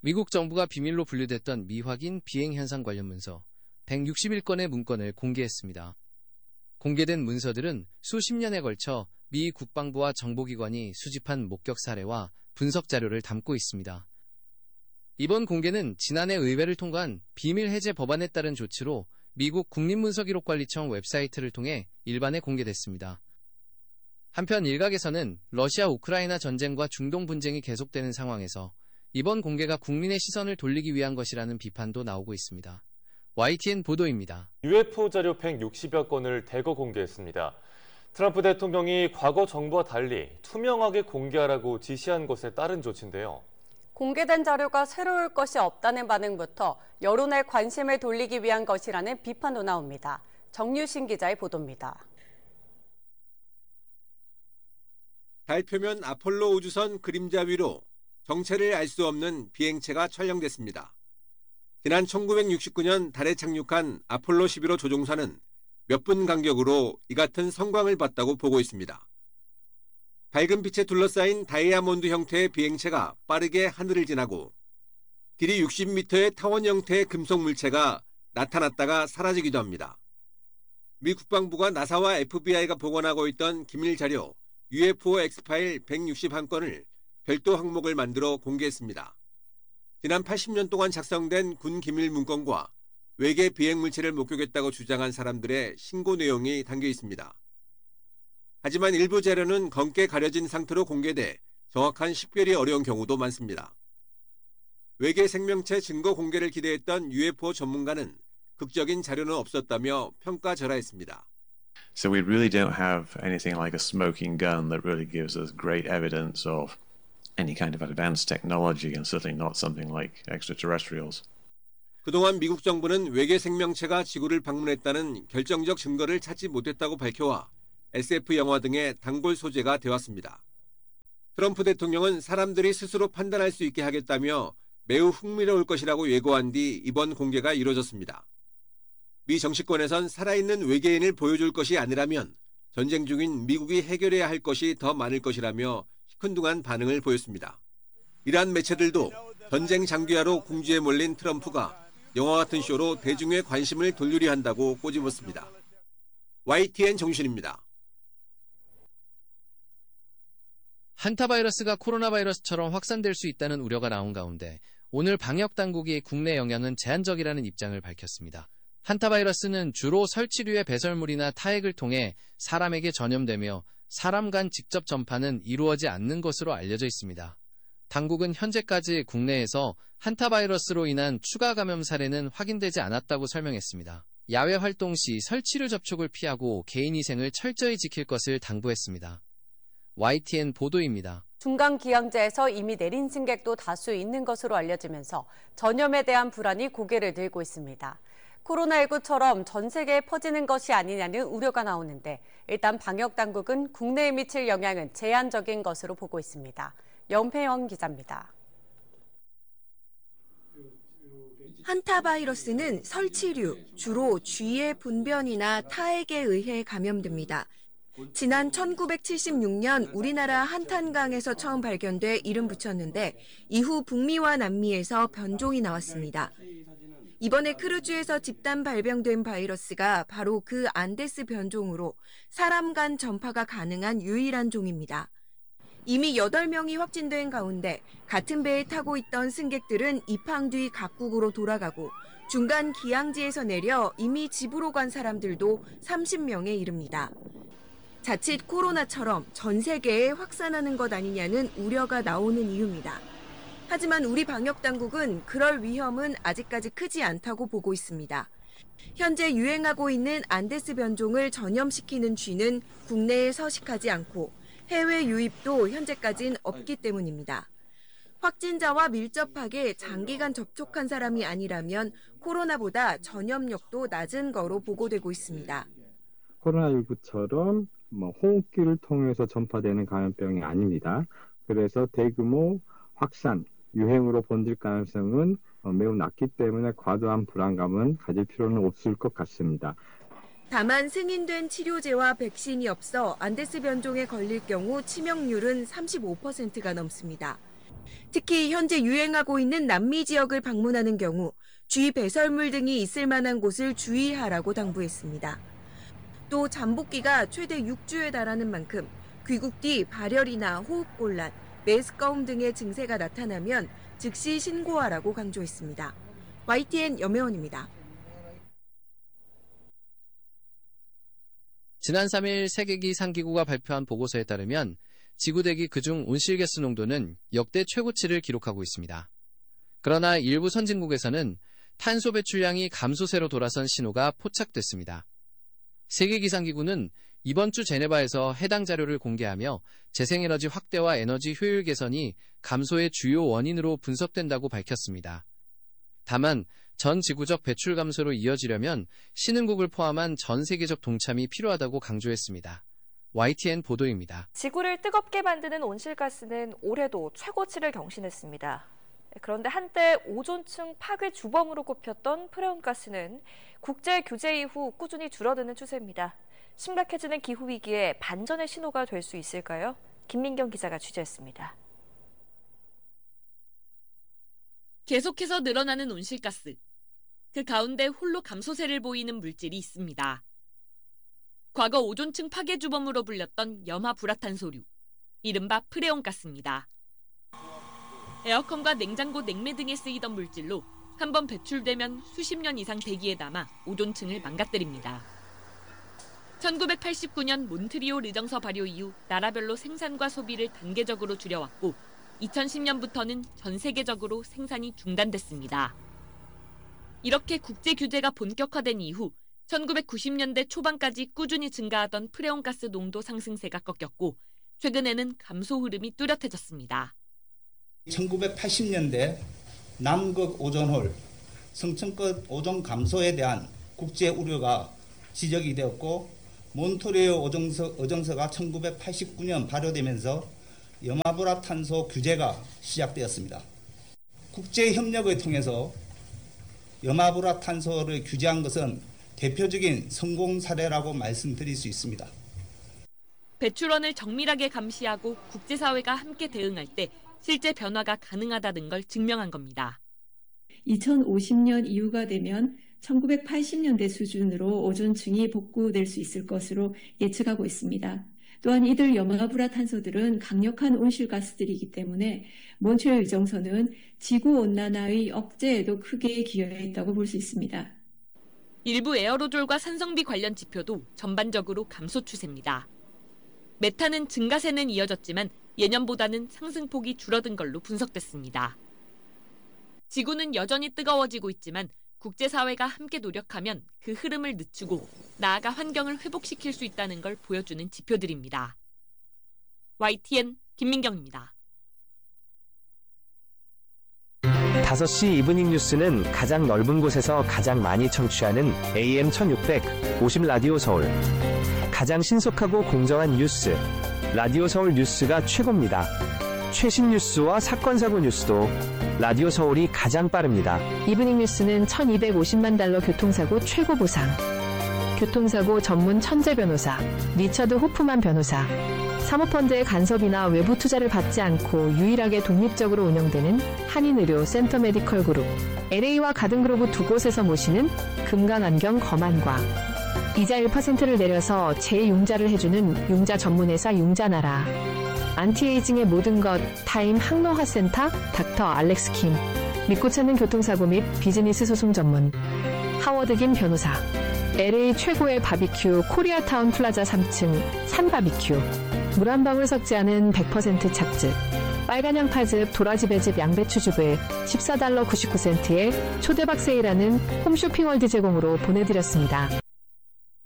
미국 정부가 비밀로 분류됐던 미확인 비행 현상 관련 문서 161건의 문건을 공개했습니다. 공개된 문서들은 수십 년에 걸쳐 미 국방부와 정보기관이 수집한 목격 사례와 분석 자료를 담고 있습니다. 이번 공개는 지난해 의회를 통과한 비밀 해제 법안에 따른 조치로 미국 국립문서기록관리청 웹사이트를 통해 일반에 공개됐습니다. 한편 일각에서는 러시아 우크라이나 전쟁과 중동 분쟁이 계속되는 상황에서 이번 공개가 국민의 시선을 돌리기 위한 것이라는 비판도 나오고 있습니다. YTN 보도입니다. UFO 자료 160여 건을 대거 공개했습니다. 트럼프 대통령이 과거 정부와 달리 투명하게 공개하라고 지시한 것에 따른 조치인데요. 공개된 자료가 새로울 것이 없다는 반응부터 여론의 관심을 돌리기 위한 것이라는 비판도 나옵니다. 정유신 기자의 보도입니다. 달 표면 아폴로 우주선 그림자 위로 정체를 알 수 없는 비행체가 촬영됐습니다. 지난 1969년 달에 착륙한 아폴로 11호 조종사는 몇 분 간격으로 이 같은 성광을 봤다고 보고 있습니다. 밝은 빛에 둘러싸인 다이아몬드 형태의 비행체가 빠르게 하늘을 지나고 길이 60m의 타원 형태의 금속 물체가 나타났다가 사라지기도 합니다. 미 국방부가 나사와 FBI가 보관하고 있던 기밀 자료 UFO X파일 161건을 별도 항목을 만들어 공개했습니다. 지난 80년 동안 작성된 군 기밀 문건과 외계 비행 물체를 목격했다고 주장한 사람들의 신고 내용이 담겨 있습니다. 하지만 일부 자료는 검게 가려진 상태로 공개돼 정확한 식별이 어려운 경우도 많습니다. 외계 생명체 증거 공개를 기대했던 UFO 전문가는 극적인 자료는 없었다며 평가절하했습니다. So we really don't have anything like a smoking gun that really gives us great evidence of any kind of advanced technology and certainly not something like extraterrestrials. 그동안 미국 정부는 외계 생명체가 지구를 방문했다는 결정적 증거를 찾지 못했다고 밝혀와 SF 영화 등의 단골 소재가 되었습니다. 트럼프 대통령은 사람들이 스스로 판단할 수 있게 하겠다며 매우 흥미로울 것이라고 예고한 뒤 이번 공개가 이뤄졌습니다. 미 정치권에선 살아있는 외계인을 보여줄 것이 아니라면 전쟁 중인 미국이 해결해야 할 것이 더 많을 것이라며 시큰둥한 반응을 보였습니다. 이러한 매체들도 전쟁 장기화로 궁지에 몰린 트럼프가 영화 같은 쇼로 대중의 관심을 돌리려 한다고 꼬집었습니다. YTN 정신입니다. 한타 바이러스가 코로나 바이러스처럼 확산될 수 있다는 우려가 나온 가운데 오늘 방역 당국이 국내 영향은 제한적이라는 입장을 밝혔습니다. 한타 바이러스는 주로 설치류의 배설물이나 타액을 통해 사람에게 전염되며 사람 간 직접 전파는 이루어지지 않는 것으로 알려져 있습니다. 당국은 현재까지 국내에서 한타 바이러스로 인한 추가 감염 사례는 확인되지 않았다고 설명했습니다. 야외 활동 시 설치류 접촉을 피하고 개인 위생을 철저히 지킬 것을 당부했습니다. YTN 보도입니다. 중간 기항제에서 이미 내린 승객도 다수 있는 것으로 알려지면서 전염에 대한 불안이 고개를 들고 있습니다. 코로나19처럼 전 세계에 퍼지는 것이 아니냐는 우려가 나오는데 일단 방역당국은 국내에 미칠 영향은 제한적인 것으로 보고 있습니다. 연패영 기자입니다. 한타 바이러스는 설치류, 주로 쥐의 분변이나 타액에 의해 감염됩니다. 지난 1976년 우리나라 한탄강에서 처음 발견돼 이름 붙였는데 이후 북미와 남미에서 변종이 나왔습니다. 이번에 크루즈에서 집단 발병된 바이러스가 바로 그 안데스 변종으로 사람 간 전파가 가능한 유일한 종입니다. 이미 8명이 확진된 가운데 같은 배에 타고 있던 승객들은 입항 뒤 각국으로 돌아가고 중간 기항지에서 내려 이미 집으로 간 사람들도 30명에 이릅니다. 자칫 코로나처럼 전 세계에 확산하는 것 아니냐는 우려가 나오는 이유입니다. 하지만 우리 방역당국은 그럴 위험은 아직까지 크지 않다고 보고 있습니다. 현재 유행하고 있는 안데스 변종을 전염시키는 쥐는 국내에 서식하지 않고 해외 유입도 현재까진 없기 때문입니다. 확진자와 밀접하게 장기간 접촉한 사람이 아니라면 코로나보다 전염력도 낮은 거로 보고되고 있습니다. 코로나19처럼 호흡기를 통해서 전파되는 감염병이 아닙니다. 그래서 대규모 확산, 유행으로 번질 가능성은 매우 낮기 때문에 과도한 불안감은 가질 필요는 없을 것 같습니다. 다만 승인된 치료제와 백신이 없어 안데스 변종에 걸릴 경우 치명률은 35%가 넘습니다. 특히 현재 유행하고 있는 남미 지역을 방문하는 경우 쥐 배설물 등이 있을 만한 곳을 주의하라고 당부했습니다. 또 잠복기가 최대 6주에 달하는 만큼 귀국 뒤 발열이나 호흡곤란, 메스꺼움 등의 증세가 나타나면 즉시 신고하라고 강조했습니다. YTN 염혜원입니다. 지난 3일 세계기상기구가 발표한 보고서에 따르면 지구대기 그중 온실가스 농도는 역대 최고치를 기록하고 있습니다. 그러나 일부 선진국에서는 탄소 배출량이 감소세로 돌아선 신호가 포착됐습니다. 세계기상기구는 이번 주 제네바에서 해당 자료를 공개하며 재생에너지 확대와 에너지 효율 개선이 감소의 주요 원인으로 분석된다고 밝혔습니다. 다만 전 지구적 배출 감소로 이어지려면 신흥국을 포함한 전 세계적 동참이 필요하다고 강조했습니다. YTN 보도입니다. 지구를 뜨겁게 만드는 온실가스는 올해도 최고치를 경신했습니다. 그런데 한때 오존층 파괴 주범으로 꼽혔던 프레온가스는 국제 규제 이후 꾸준히 줄어드는 추세입니다. 심각해지는 기후위기에 반전의 신호가 될 수 있을까요? 김민경 기자가 취재했습니다. 계속해서 늘어나는 온실가스. 그 가운데 홀로 감소세를 보이는 물질이 있습니다. 과거 오존층 파괴 주범으로 불렸던 염화불화탄소류, 이른바 프레온가스입니다. 에어컨과 냉장고 냉매 등에 쓰이던 물질로 한번 배출되면 수십 년 이상 대기에 남아 오존층을 망가뜨립니다. 1989년 몬트리올 의정서 발효 이후 나라별로 생산과 소비를 단계적으로 줄여왔고 2010년부터는 전 세계적으로 생산이 중단됐습니다. 이렇게 국제 규제가 본격화된 이후 1990년대 초반까지 꾸준히 증가하던 프레온가스 농도 상승세가 꺾였고 최근에는 감소 흐름이 뚜렷해졌습니다. 1980년대 남극 오존홀, 성층급 오존 감소에 대한 국제 우려가 지적이 되었고 몬트리올 의정서가 1989년 발효되면서 염화불화탄소 규제가 시작되었습니다. 국제 협력을 통해서 염화불화탄소를 규제한 것은 대표적인 성공 사례라고 말씀드릴 수 있습니다. 배출원을 정밀하게 감시하고 국제사회가 함께 대응할 때 실제 변화가 가능하다는 걸 증명한 겁니다. 2050년 이후가 되면 1980년대 수준으로 오존층이 복구될 수 있을 것으로 예측하고 있습니다. 또한 이들 염화불화탄소들은 강력한 온실가스들이기 때문에 몬트리올 의정서는 지구온난화의 억제에도 크게 기여했다고 볼 수 있습니다. 일부 에어로졸과 산성비 관련 지표도 전반적으로 감소 추세입니다. 메탄은 증가세는 이어졌지만 예년보다는 상승폭이 줄어든 걸로 분석됐습니다. 지구는 여전히 뜨거워지고 있지만 국제사회가 함께 노력하면 그 흐름을 늦추고 나아가 환경을 회복시킬 수 있다는 걸 보여주는 지표들입니다. YTN 김민경입니다. 5시 이브닝 뉴스는 가장 넓은 곳에서 가장 많이 청취하는 AM 1650 라디오 서울. 가장 신속하고 공정한 뉴스. 라디오 서울 뉴스가 최고입니다. 최신 뉴스와 사건 사고 뉴스도 라디오 서울이 가장 빠릅니다. 이브닝 뉴스는 $1250만 교통사고 최고 보상. 교통사고 전문 천재 변호사 리처드 호프만 변호사. 사모펀드의 간섭이나 외부 투자를 받지 않고 유일하게 독립적으로 운영되는 한인의료 센터 메디컬 그룹. LA와 가든그로브 두 곳에서 모시는 금강안경 검안과. 이자 1%를 내려서 재융자를 해주는 융자 전문회사 융자나라. 안티에이징의 모든 것 타임 항노화센터 닥터 알렉스 킴. 믿고 찾는 교통사고 및 비즈니스 소송 전문 하워드 김 변호사. LA 최고의 바비큐 코리아타운 플라자 3층 산바비큐. 물 한 방울 섞지 않은 100% 착즙. 빨간 양파즙, 도라지 배즙, 양배추즙을 $14.99에 초대박 세일하는 홈쇼핑월드 제공으로 보내드렸습니다.